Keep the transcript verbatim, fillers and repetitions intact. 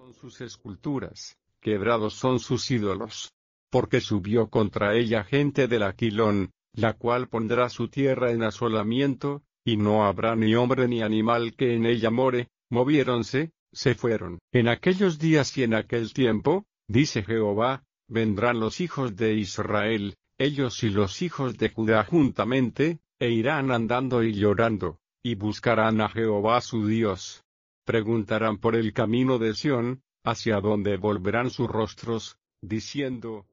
son sus esculturas, quebrados son sus ídolos. Porque subió contra ella gente del Aquilón, la cual pondrá su tierra en asolamiento, y no habrá ni hombre ni animal que en ella more. Moviéronse, se fueron. En aquellos días y en aquel tiempo, dice Jehová, vendrán los hijos de Israel, ellos y los hijos de Judá juntamente, e irán andando y llorando, y buscarán a Jehová su Dios. Preguntarán por el camino de Sión, hacia donde volverán sus rostros, diciendo,